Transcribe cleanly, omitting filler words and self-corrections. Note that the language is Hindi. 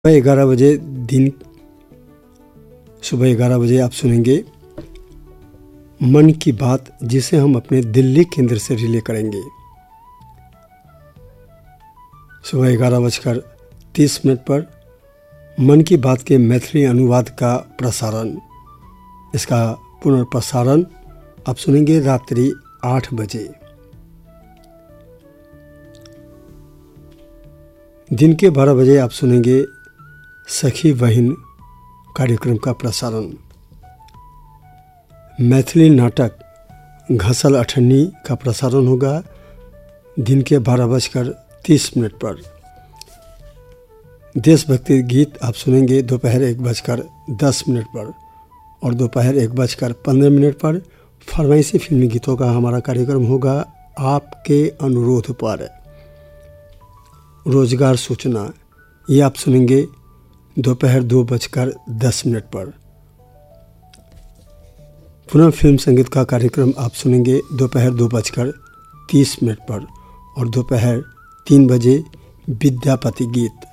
सुबह 11 बजे आप सुनेंगे मन की बात, जिसे हम अपने दिल्ली केंद्र से रिले करेंगे। सुबह 11:30 पर मन की बात के मैथिली अनुवाद का प्रसारण, इसका पुनर्प्रसारण आप सुनेंगे रात्रि 8 बजे। दिन के 12 बजे आप सुनेंगे सखी बहिन कार्यक्रम का प्रसारण। मैथिली नाटक घसल अठन्नी का प्रसारण होगा दिन के 12:30 पर। देशभक्ति गीत आप सुनेंगे दोपहर 1:10 पर और दोपहर 1:15 पर। फरमाइशी फिल्मी गीतों का हमारा कार्यक्रम होगा आपके अनुरोध पर। रोजगार सूचना ये आप सुनेंगे दोपहर 2:10 पर। पुनः फिल्म संगीत का कार्यक्रम आप सुनेंगे दोपहर 2:30 पर और दोपहर 3 बजे विद्यापति गीत।